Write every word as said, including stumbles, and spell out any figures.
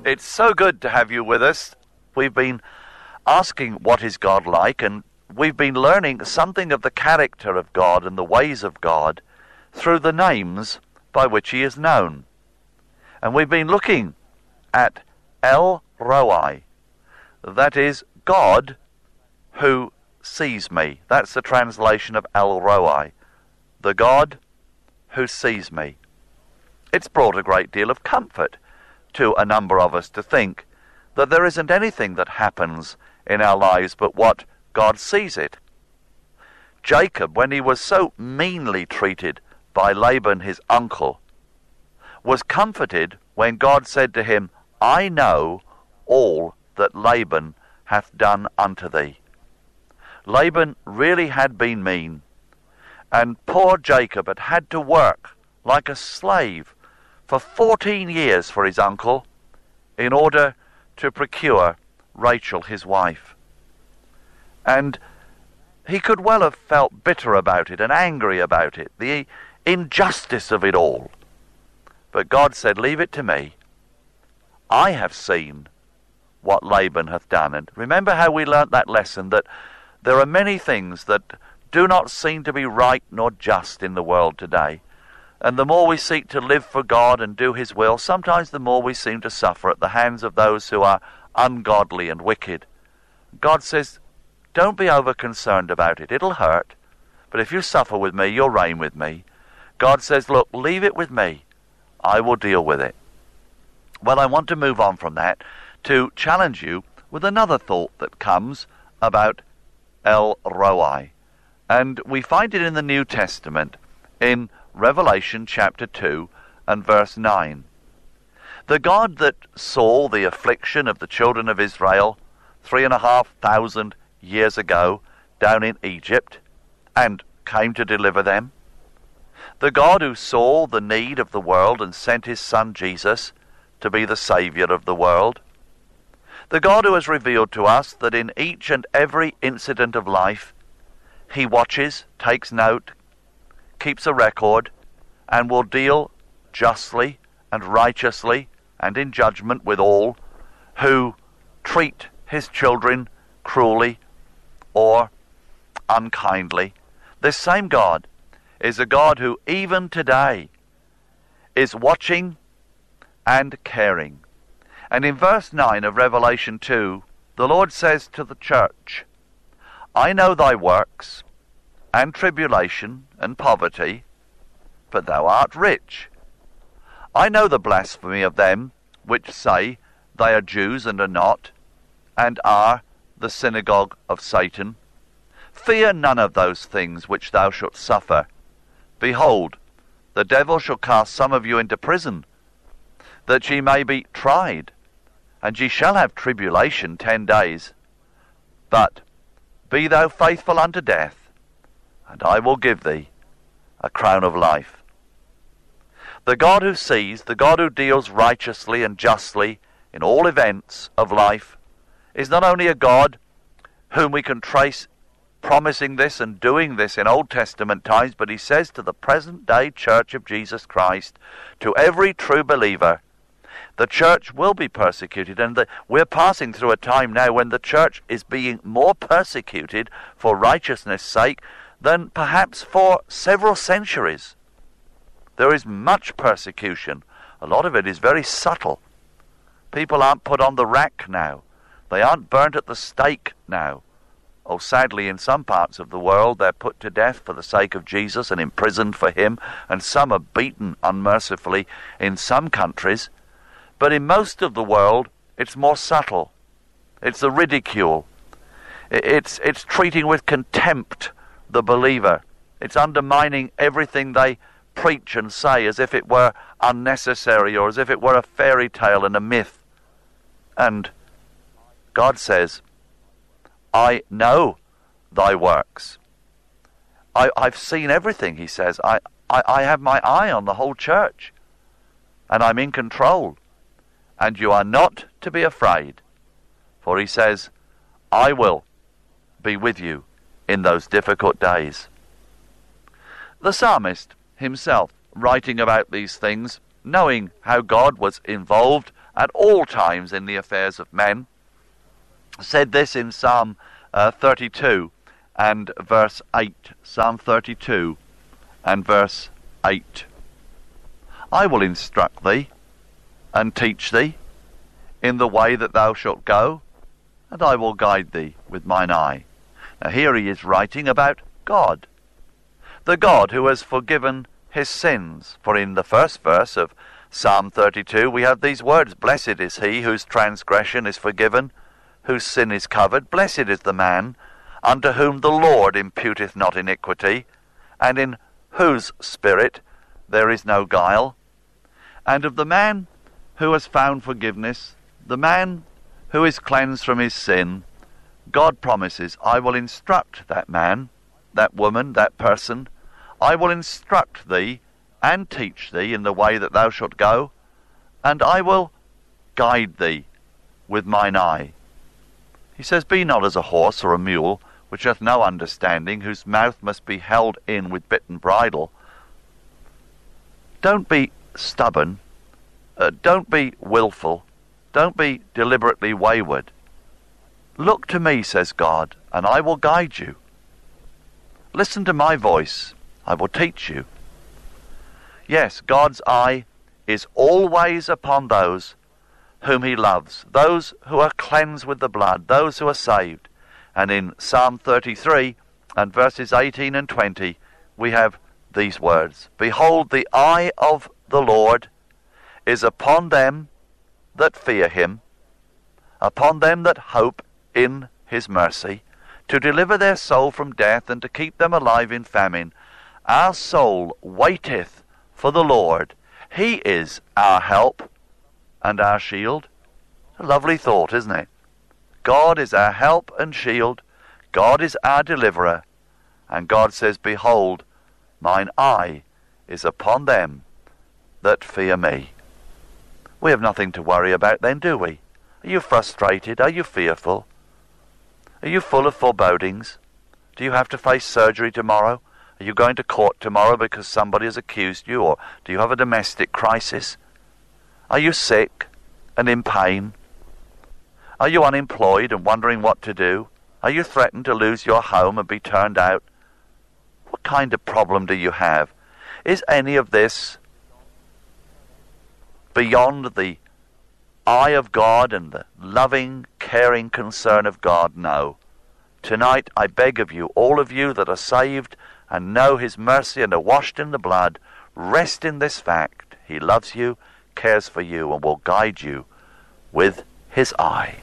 It's so good to have you with us. We've been asking what is God like, and we've been learning something of the character of God and the ways of God through the names by which he is known. And we've been looking at El Roi, that is, God who sees me. That's the translation of El Roi, the God who sees me. It's brought a great deal of comfort to a number of us to think that there isn't anything that happens in our lives but what God sees it. Jacob, when he was so meanly treated by Laban his uncle, was comforted when God said to him, I know all that Laban hath done unto thee. Laban really had been mean, and poor Jacob had had to work like a slave for fourteen years for his uncle in order to procure Rachel his wife. And he could well have felt bitter about it and angry about it, the injustice of it all. But God said, leave it to me. I have seen what Laban hath done. And remember how we learnt that lesson, that there are many things that do not seem to be right nor just in the world today. And the more we seek to live for God and do his will, sometimes the more we seem to suffer at the hands of those who are ungodly and wicked. God says, don't be over concerned about it. It'll hurt. But if you suffer with me, you'll reign with me. God says, look, leave it with me. I will deal with it. Well, I want to move on from that to challenge you with another thought that comes about El Roi. And we find it in the New Testament in Revelation chapter two and verse nine. The God that saw the affliction of the children of Israel three and a half thousand years ago down in Egypt and came to deliver them. The God who saw the need of the world and sent his Son Jesus to be the Saviour of the world. The God who has revealed to us that in each and every incident of life he watches, takes note, keeps a record, and will deal justly and righteously and in judgment with all who treat his children cruelly or unkindly. This same God is a God who even today is watching and caring. And in verse nine of Revelation two, the Lord says to the church, I know thy works, and tribulation, and poverty, but thou art rich. I know the blasphemy of them which say they are Jews and are not, and are the synagogue of Satan. Fear none of those things which thou shalt suffer. Behold, the devil shall cast some of you into prison, that ye may be tried, and ye shall have tribulation ten days. But be thou faithful unto death, and I will give thee a crown of life. The God who sees, the God who deals righteously and justly in all events of life, is not only a God whom we can trace promising this and doing this in Old Testament times, but he says to the present day Church of Jesus Christ, to every true believer, the church will be persecuted, and the, we're passing through a time now when the church is being more persecuted for righteousness' sake than perhaps for several centuries. There is much persecution. A lot of it is very subtle. People aren't put on the rack now. They aren't burnt at the stake now. Oh, sadly, in some parts of the world, they're put to death for the sake of Jesus and imprisoned for him, and some are beaten unmercifully in some countries. But in most of the world, it's more subtle. It's the ridicule. It's, it's treating with contempt the believer. It's undermining everything they preach and say as if it were unnecessary or as if it were a fairy tale and a myth. And God says, I know thy works. I, I've seen everything, he says. I, I, I have my eye on the whole church, and I'm in control. And you are not to be afraid, for he says, I will be with you in those difficult days. The psalmist himself, writing about these things, knowing how God was involved at all times in the affairs of men, said this in Psalm uh, thirty-two and verse eight. Psalm thirty-two and verse eight. I will instruct thee and teach thee in the way that thou shalt go, and I will guide thee with mine eye. Now here he is writing about God, the God who has forgiven his sins. For in the first verse of Psalm thirty-two we have these words, Blessed is he whose transgression is forgiven, whose sin is covered. Blessed is the man unto whom the Lord imputeth not iniquity, and in whose spirit there is no guile. And of the man who has found forgiveness, the man who is cleansed from his sin, God promises, I will instruct that man, that woman, that person. I will instruct thee and teach thee in the way that thou shalt go, and I will guide thee with mine eye. He says, Be not as a horse or a mule, which hath no understanding, whose mouth must be held in with bit and bridle. Don't be stubborn. Uh, don't be willful. Don't be deliberately wayward. Look to me, says God, and I will guide you. Listen to my voice. I will teach you. Yes, God's eye is always upon those whom he loves, those who are cleansed with the blood, those who are saved. And in Psalm thirty-three and verses eighteen and twenty, we have these words, Behold, the eye of the Lord is upon them that fear him, upon them that hope in his mercy, to deliver their soul from death and to keep them alive in famine. Our soul waiteth for the Lord. He is our help and our shield. A lovely thought, isn't it? God is our help and shield. God is our deliverer. And God says, Behold, mine eye is upon them that fear me. We have nothing to worry about then, do we? Are you frustrated? Are you fearful? Are you full of forebodings? Do you have to face surgery tomorrow? Are you going to court tomorrow because somebody has accused you? Or do you have a domestic crisis? Are you sick and in pain? Are you unemployed and wondering what to do? Are you threatened to lose your home and be turned out? What kind of problem do you have? Is any of this beyond the eye of God and the loving, caring concern of God? No. Tonight I beg of you, all of you that are saved and know his mercy and are washed in the blood, rest in this fact. He loves you, cares for you, and will guide you with his eye.